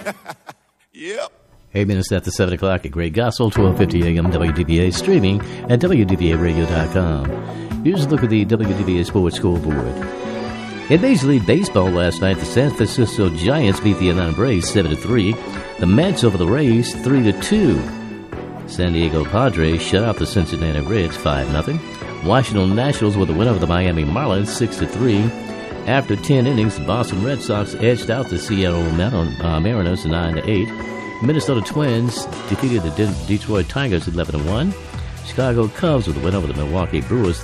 Yep. 8 minutes after 7 o'clock at Great Gospel, 1250 AM WDVA, streaming at WDVAradio.com. Here's a look at the WDVA Sports Scoreboard. In Major League Baseball last night, the San Francisco Giants beat the Atlanta Braves 7-3. The Mets over the Rays 3-2. San Diego Padres shut out the Cincinnati Reds 5-0. Washington Nationals with a win over the Miami Marlins 6-3. After 10 innings, the Boston Red Sox edged out the Seattle Mariners 9-8. Minnesota Twins defeated the Detroit Tigers 11-1. Chicago Cubs with a win over the Milwaukee Brewers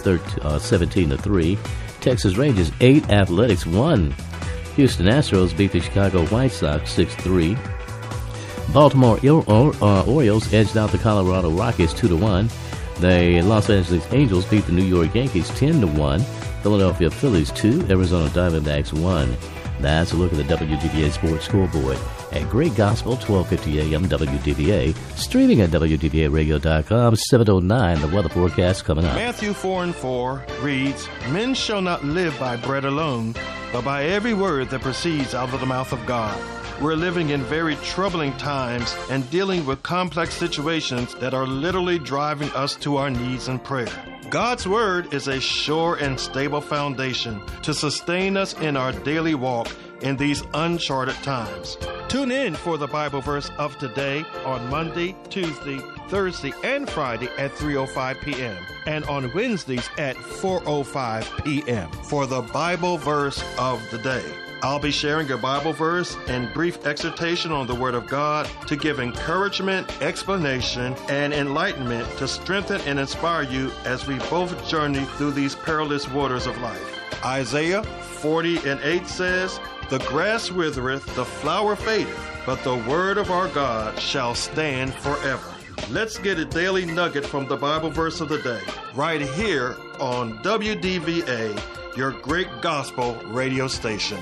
17-3. Texas Rangers 8, Athletics 1. Houston Astros beat the Chicago White Sox 6-3. Baltimore Orioles edged out the Colorado Rockies 2-1. The Los Angeles Angels beat the New York Yankees 10-1. Philadelphia Phillies 2, Arizona Diamondbacks 1. That's a look at the WDVA Sports Scoreboard at Great Gospel, 1250 AM WDVA, streaming at WDVAradio.com, 7:09, the weather forecast coming up. Matthew 4:4 reads, "Men shall not live by bread alone, but by every word that proceeds out of the mouth of God." We're living in very troubling times and dealing with complex situations that are literally driving us to our knees in prayer. God's Word is a sure and stable foundation to sustain us in our daily walk in these uncharted times. Tune in for the Bible verse of today on Monday, Tuesday, Thursday, and Friday at 3:05 p.m. and on Wednesdays at 4:05 p.m. for the Bible verse of the day. I'll be sharing a Bible verse and brief exhortation on the Word of God to give encouragement, explanation, and enlightenment to strengthen and inspire you as we both journey through these perilous waters of life. Isaiah 40:8 says, "The grass withereth, the flower fadeth, but the word of our God shall stand forever." Let's get a daily nugget from the Bible verse of the day, right here on WDVA, your Great Gospel radio station.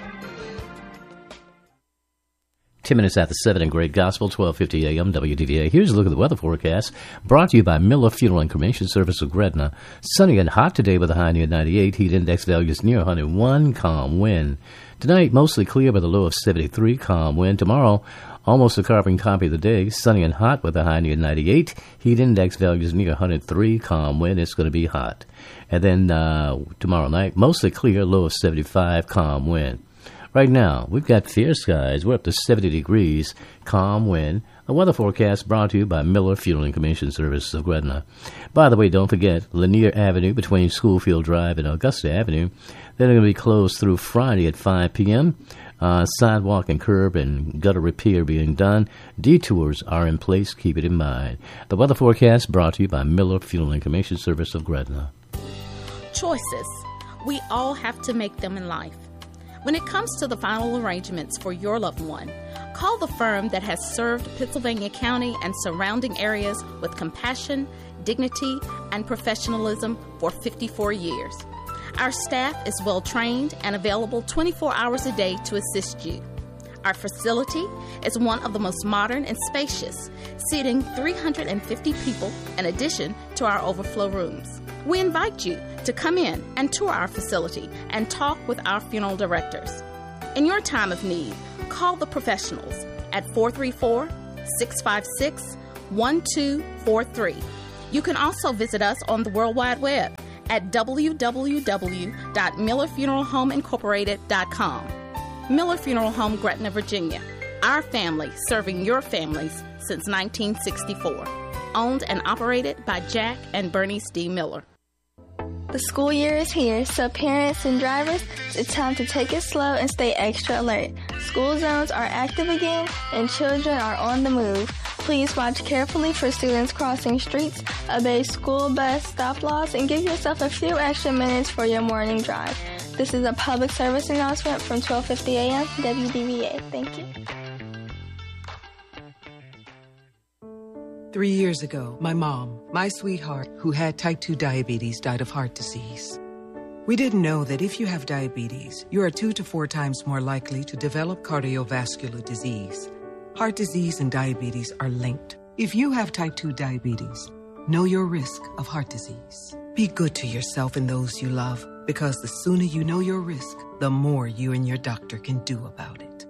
10 minutes after 7 in Great Gospel, 1250 AM WDVA. Here's a look at the weather forecast, brought to you by Miller Funeral and Cremation Service of Gretna. Sunny and hot today with a high near 98. Heat index values near 101. Calm wind. Tonight, mostly clear with a low of 73. Calm wind. Tomorrow, almost a carbon copy of the day. Sunny and hot with a high near 98. Heat index values near 103. Calm wind. It's going to be hot. And then tomorrow night, mostly clear, low of 75. Calm wind. Right now, we've got fair skies. We're up to 70 degrees, calm wind. A weather forecast brought to you by Miller Funeral and Cremation Service of Gretna. By the way, don't forget, Lanier Avenue between Schoolfield Drive and Augusta Avenue, they're going to be closed through Friday at 5 p.m. Sidewalk and curb and gutter repair being done. Detours are in place. Keep it in mind. The weather forecast brought to you by Miller Funeral and Cremation Service of Gretna. Choices. We all have to make them in life. When it comes to the final arrangements for your loved one, call the firm that has served Pittsylvania County and surrounding areas with compassion, dignity, and professionalism for 54 years. Our staff is well-trained and available 24 hours a day to assist you. Our facility is one of the most modern and spacious, seating 350 people in addition to our overflow rooms. We invite you to come in and tour our facility and talk with our funeral directors. In your time of need, call the professionals at 434-656-1243. You can also visit us on the World Wide Web at www.millerfuneralhomeincorporated.com. Miller Funeral Home, Gretna, Virginia. Our family serving your families since 1964. Owned and operated by Jack and Bernice D. Miller. The school year is here, so parents and drivers, it's time to take it slow and stay extra alert. School zones are active again, and children are on the move. Please watch carefully for students crossing streets, obey school bus stop laws, and give yourself a few extra minutes for your morning drive. This is a public service announcement from 1250 AM WDVA. Thank you. 3 years ago, my mom, my sweetheart, who had type 2 diabetes, died of heart disease. We didn't know that if you have diabetes, you are 2 to 4 times more likely to develop cardiovascular disease. Heart disease and diabetes are linked. If you have type 2 diabetes, know your risk of heart disease. Be good to yourself and those you love, because the sooner you know your risk, the more you and your doctor can do about it.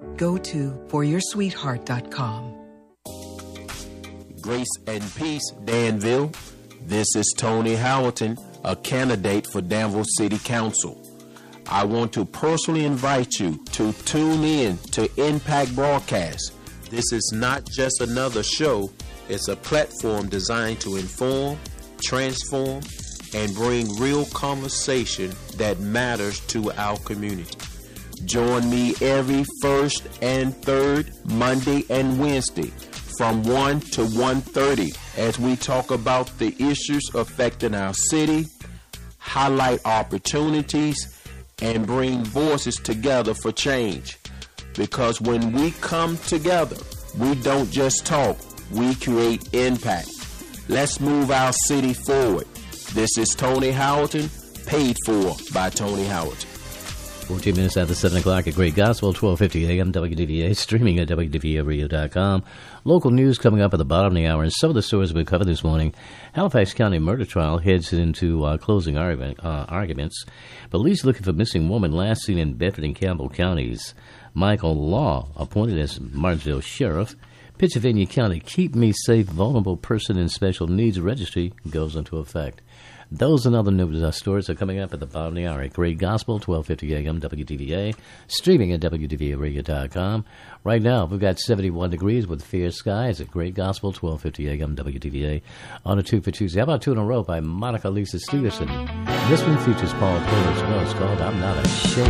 Go to foryoursweetheart.com. Grace and peace, Danville. This is Tony Hamilton, a candidate for Danville City Council. I want to personally invite you to tune in to Impact Broadcast. This is not just another show. It's a platform designed to inform, transform, and bring real conversation that matters to our community. Join me every first and third Monday and Wednesday from 1 to 1:30 as we talk about the issues affecting our city, highlight opportunities, and bring voices together for change. Because when we come together, we don't just talk, we create impact. Let's move our city forward. This is Tony Hamilton, paid for by Tony Hamilton. 14 minutes after 7 o'clock at Great Gospel, 1250 AM, WDVA, streaming at WDVAradio.com. Local news coming up at the bottom of the hour, and some of the stories we covered this morning. Halifax County murder trial heads into closing arguments. Police looking for missing woman last seen in Bedford and Campbell counties. Michael Law appointed as Martinsville Sheriff. Pittsylvania County Keep Me Safe Vulnerable Person and Special Needs Registry goes into effect. Those and other news stories are coming up at the bottom of the hour at Great Gospel, 1250 AM, WDVA, streaming at WDVAradio.com. Right now, we've got 71 degrees with fair skies at Great Gospel, 1250 AM, WDVA, on a 2 for Tuesday. How about Two in a Row by Monica Lisa Stevenson? This one features Paul Cole as well. It's called I'm Not Ashamed.